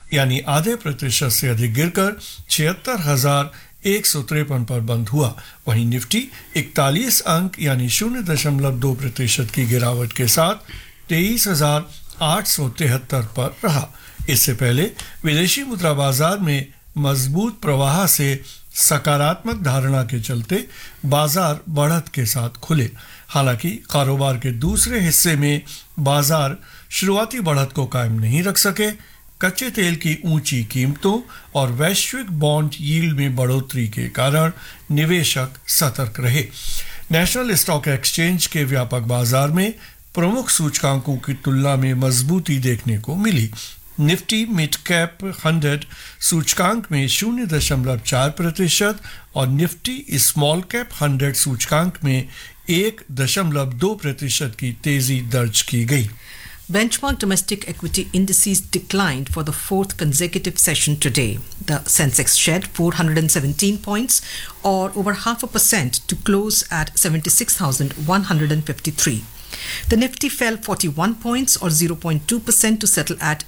यानी आधे प्रतिशत से अधिक गिरकर 76,153 पर बंद हुआ। वहीं निफ्टी 41 अंक यानी 0.2% की गिरावट के साथ 23,873 पर रहा। इससे पहले विदेशी मुद्रा बाजार में मजबूत प्रवाह से सकारात्मक धारणा के चलते बाजार बढ़त के साथ खुले। हालांकि कारोबार के दूसरे हिस्से में बाजार शुरुआती बढ़त को कायम नहीं रख सके। कच्चे तेल की ऊंची कीमतों और वैश्विक बॉन्ड यील्ड में बढ़ोतरी के कारण निवेशक सतर्क रहे। नेशनल स्टॉक एक्सचेंज के व्यापक बाजार में प्रमुख सूचकांकों की तुलना में मजबूती देखने को मिली। निफ्टी मिड कैप 100 सूचकांक में 0.4% और निफ्टी स्मॉल कैप 100 सूचकांक में 1.2% की तेजी दर्ज की गई। Benchmark domestic equity indices declined for the fourth consecutive session today. The Sensex shed 417 points or over 0.5% to close at 76,153. The Nifty fell 41 points or 0.2% to settle at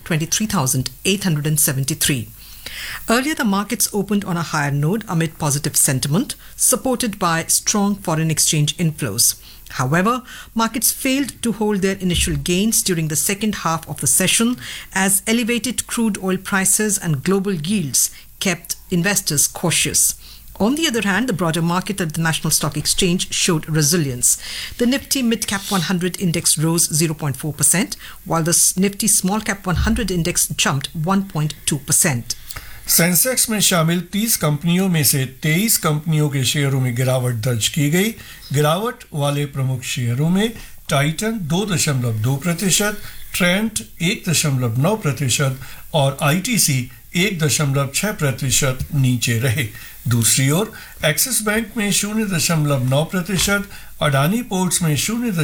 23,873. Earlier, the markets opened on a higher note amid positive sentiment, supported by strong foreign exchange inflows. However, markets failed to hold their initial gains during the second half of the session as elevated crude oil prices and global yields kept investors cautious. On the other hand, the broader market at the National Stock Exchange showed resilience. The Nifty Mid Cap 100 Index rose 0.4%, while the Nifty Small Cap 100 Index jumped 1.2%. Sensex में शामिल 30 कंपनियों में से 23 कंपनियों के शेयरों में गिरावट दर्ज की गई। गिरावट वाले प्रमुख शेयरों में टाइटन 2.2%, ट्रेंट 1.9% और आईटीसी 1.6% नीचे रहे। दूसरी ओर एक्सिस बैंक में 0.9%, अडानी पोर्ट्स में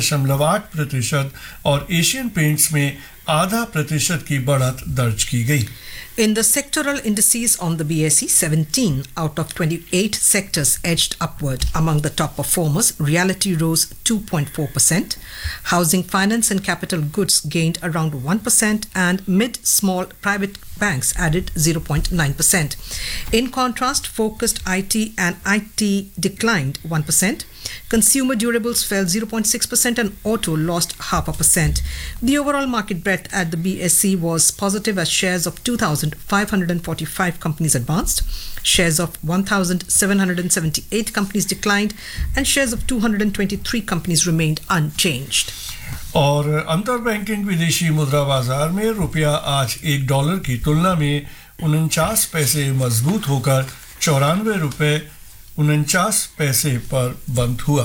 0.8% और एशियन पेंट्स में 0.5% की बढ़त दर्ज की गई। In the sectoral indices on the BSE, 17 out of 28 sectors edged upward. Among the top performers, realty rose 2.4%, housing, finance and capital goods gained around 1%, and mid-small private banks added 0.9%. In contrast, focused IT and IT declined 1%. Consumer durables fell 0.6% and auto lost 0.5%. The overall market breadth at the BSE was positive as shares of 2,545 companies advanced, shares of 1,778 companies declined, and shares of 223 companies remained unchanged. और अंतर banking विदेशी मुद्रा बाजार में रुपया आज $1 की तुलना में 49 पैसे मजबूत होकर 94 रुपये 49 पैसे पर बंद हुआ।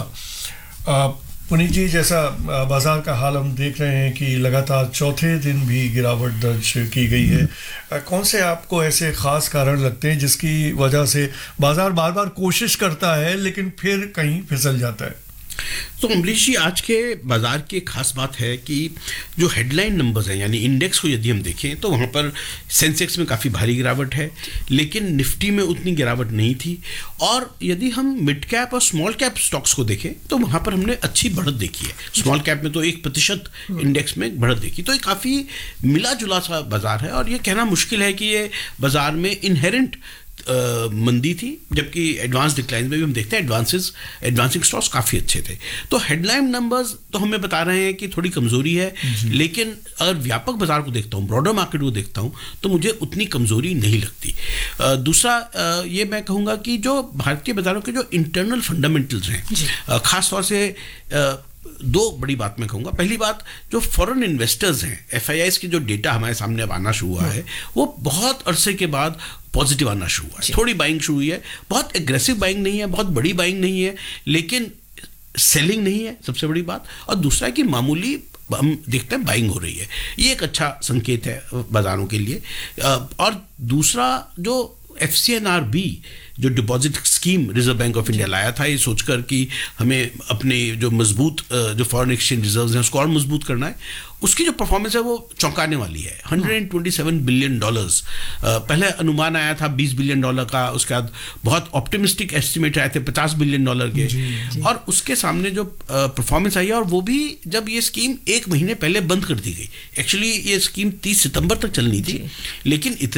पुनीत जी, जैसा बाजार का हाल हम देख रहे हैं कि लगातार चौथे दिन भी गिरावट दर्ज की गई है। कौन से आपको ऐसे खास कारण लगते हैं जिसकी वजह से बाजार बार बार कोशिश करता है लेकिन फिर कहीं फिसल जाता है? तो अमरीश जी, आज के बाजार की खास बात है कि जो हेडलाइन नंबर्स हैं यानी इंडेक्स को यदि हम देखें तो वहाँ पर सेंसेक्स में काफ़ी भारी गिरावट है, लेकिन निफ्टी में उतनी गिरावट नहीं थी। और यदि हम मिड कैप और स्मॉल कैप स्टॉक्स को देखें तो वहाँ पर हमने अच्छी बढ़त देखी है। स्मॉल कैप में तो 1% इंडेक्स में बढ़त देखी, तो ये काफ़ी मिला जुला सा बाजार है। और ये कहना मुश्किल है कि ये बाजार में इनहेरेंट मंदी थी, जबकि एडवांस डिक्लाइन में भी हम देखते हैं एडवांसिंग स्टॉक्स काफ़ी अच्छे थे। तो हेडलाइन नंबर्स तो हमें बता रहे हैं कि थोड़ी कमज़ोरी है, लेकिन अगर व्यापक बाजार को देखता हूँ, ब्रॉडर मार्केट को देखता हूँ, तो मुझे उतनी कमज़ोरी नहीं लगती। दूसरा ये मैं कहूँगा कि जो भारतीय बाजारों के जो इंटरनल फंडामेंटल्स हैं, ख़ासतौर से दो बड़ी बात मैं कहूँगा। पहली बात, जो फॉरेन इन्वेस्टर्स हैं, FIIs की जो डेटा हमारे सामने अब आना शुरू हुआ है, वो बहुत अरसे के बाद पॉजिटिव आना शुरू हुआ है। थोड़ी बाइंग शुरू हुई है, बहुत एग्रेसिव बाइंग नहीं है, बहुत बड़ी बाइंग नहीं है, लेकिन सेलिंग नहीं है, सबसे बड़ी बात। और दूसरा है कि मामूली हम देखते हैं बाइंग हो रही है, ये एक अच्छा संकेत है बाजारों के लिए। और दूसरा, जो FCNRB जो deposit scheme reserve bank of India लाया था, ये सोचकर कि हमें अपने जो मजबूत जो फॉरेन एक्सचेंज रिजर्व्स हैं उसको और मजबूत करना है, उसकी जो परफॉर्मेंस है वो चौंकाने वाली है। $127 बिलियन, पहले अनुमान आया था $20 बिलियन का, उसके बाद बहुत ऑप्टिमिस्टिक एस्टिमेट आए थे $50 बिलियन के, और उसके सामने जो परफॉर्मेंस आई है, और वो भी जब ये स्कीम 1 महीने पहले बंद कर दी गई। एक्चुअली ये स्कीम 30 सितंबर तक चलनी थी, लेकिन